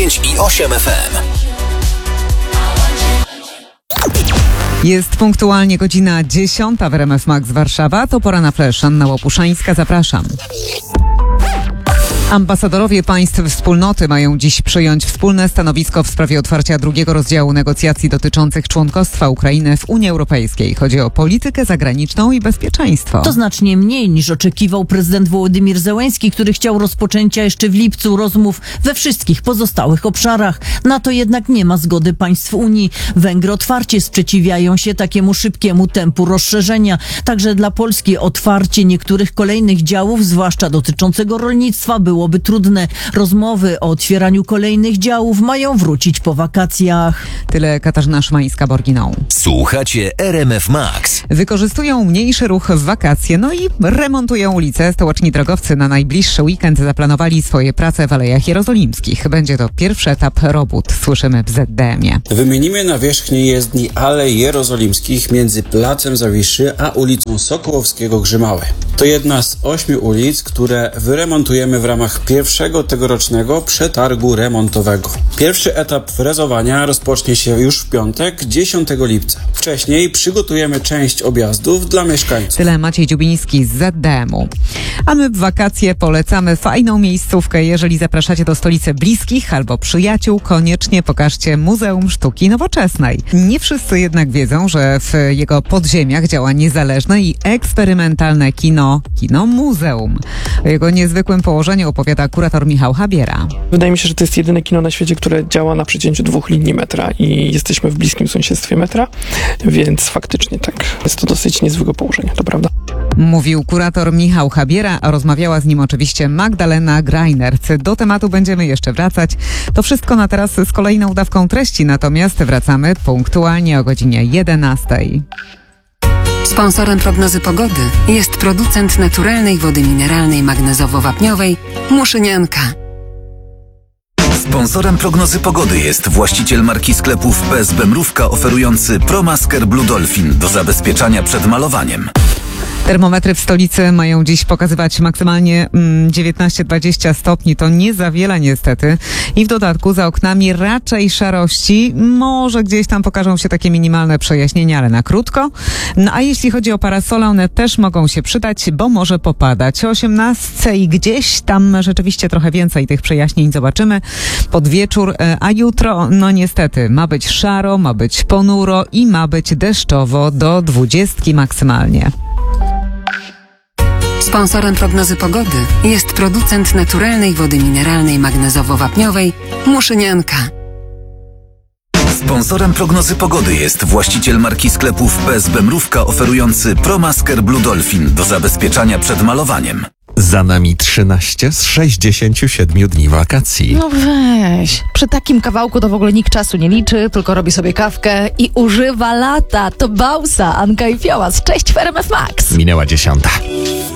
95,8 FM. Jest punktualnie godzina 10 w RMF Max Warszawa. To pora na flash. Anna Łopuszańska, zapraszam. Ambasadorowie państw wspólnoty mają dziś przyjąć wspólne stanowisko w sprawie otwarcia drugiego rozdziału negocjacji dotyczących członkostwa Ukrainy w Unii Europejskiej. Chodzi o politykę zagraniczną i bezpieczeństwo. To znacznie mniej niż oczekiwał prezydent Wołodymyr Zełenski, który chciał rozpoczęcia jeszcze w lipcu rozmów we wszystkich pozostałych obszarach. Na to jednak nie ma zgody państw Unii. Węgry otwarcie sprzeciwiają się takiemu szybkiemu tempu rozszerzenia. Także dla Polski otwarcie niektórych kolejnych działów, zwłaszcza dotyczącego rolnictwa, byłoby trudne. Rozmowy o otwieraniu kolejnych działów mają wrócić po wakacjach. Tyle Katarzyna Szymańska-Borginą. Słuchacie RMF Max. Wykorzystują mniejszy ruch w wakacje, no i remontują ulice. Stołeczni drogowcy na najbliższy weekend zaplanowali swoje prace w Alejach Jerozolimskich. Będzie to pierwszy etap robót, słyszymy w ZDM-ie. Wymienimy nawierzchnię jezdni Alei Jerozolimskich między Placem Zawiszy a ulicą Sokołowskiego Grzymały. To jedna z 8 ulic, które wyremontujemy w ramach pierwszego tegorocznego przetargu remontowego. Pierwszy etap frezowania rozpocznie się już w piątek, 10 lipca. Wcześniej przygotujemy część objazdów dla mieszkańców. Tyle Maciej Dziubiński z ZDM-u. A my w wakacje polecamy fajną miejscówkę. Jeżeli zapraszacie do stolicy bliskich albo przyjaciół, koniecznie pokażcie Muzeum Sztuki Nowoczesnej. Nie wszyscy jednak wiedzą, że w jego podziemiach działa niezależne i eksperymentalne kino muzeum. O jego niezwykłym położeniu opowiada kurator Michał Habiera. Wydaje mi się, że to jest jedyne kino na świecie, które działa na przecięciu 2 linii metra i jesteśmy w bliskim sąsiedztwie metra, więc faktycznie tak, jest to dosyć niezwykłe położenie, to prawda. Mówił kurator Michał Habiera, a rozmawiała z nim oczywiście Magdalena Grajnerc. Do tematu będziemy jeszcze wracać. To wszystko na teraz z kolejną dawką treści, natomiast wracamy punktualnie o godzinie 11. Sponsorem prognozy pogody jest producent naturalnej wody mineralnej magnezowo-wapniowej Muszynianka. Sponsorem prognozy pogody jest właściciel marki sklepów PSB Mrówka oferujący ProMasker Blue Dolphin do zabezpieczania przed malowaniem. Termometry w stolicy mają dziś pokazywać maksymalnie 19-20 stopni. To nie za wiele niestety. I w dodatku za oknami raczej szarości. Może gdzieś tam pokażą się takie minimalne przejaśnienia, ale na krótko. No a jeśli chodzi o parasole, one też mogą się przydać, bo może popadać. O 18 i gdzieś tam rzeczywiście trochę więcej tych przejaśnień zobaczymy pod wieczór. A jutro, no niestety, ma być szaro, ma być ponuro i ma być deszczowo do 20 maksymalnie. Sponsorem prognozy pogody jest producent naturalnej wody mineralnej magnezowo-wapniowej Muszynianka. Sponsorem prognozy pogody jest właściciel marki sklepów PSB Mrówka oferujący ProMasker Blue Dolphin do zabezpieczania przed malowaniem. Za nami 13 z 67 dni wakacji. No weź. Przy takim kawałku to w ogóle nikt czasu nie liczy, tylko robi sobie kawkę i używa lata. To Bausa, Anka i Fiołas. Cześć w RMF Max. Minęła 10.